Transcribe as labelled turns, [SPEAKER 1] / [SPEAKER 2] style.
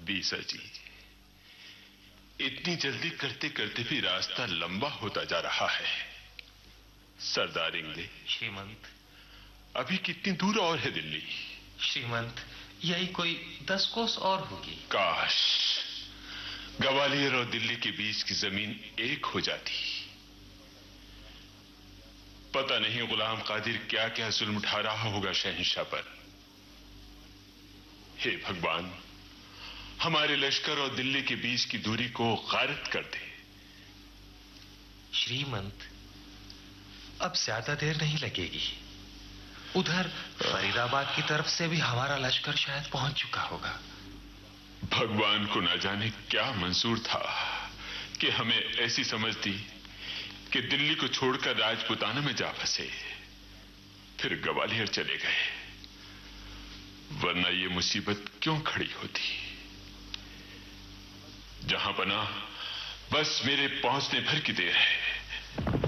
[SPEAKER 1] बीसा जी, इतनी जल्दी करते करते भी रास्ता लंबा होता जा रहा है। सरदार इंगले।
[SPEAKER 2] श्रीमंत।
[SPEAKER 1] अभी कितनी दूर और है दिल्ली?
[SPEAKER 2] श्रीमंत, यही कोई 10 कोस और होगी।
[SPEAKER 1] काश ग्वालियर और दिल्ली के बीच की जमीन एक हो जाती। पता नहीं गुलाम कादिर क्या क्या जुल्म उठा रहा होगा शहंशाह पर। हे भगवान, हमारे लश्कर और दिल्ली के बीच की दूरी को गारत कर दे।
[SPEAKER 2] श्रीमंत, अब ज्यादा देर नहीं लगेगी। उधर फरीदाबाद की तरफ से भी हमारा लश्कर शायद पहुंच चुका होगा।
[SPEAKER 1] भगवान को न जाने क्या मंजूर था कि हमें ऐसी समझ दी कि दिल्ली को छोड़कर राजपुताना में जा फंसे, फिर ग्वालियर चले गए। वरना ये मुसीबत क्यों खड़ी होती? जहां पना बस मेरे पहुंचने भर की देर है।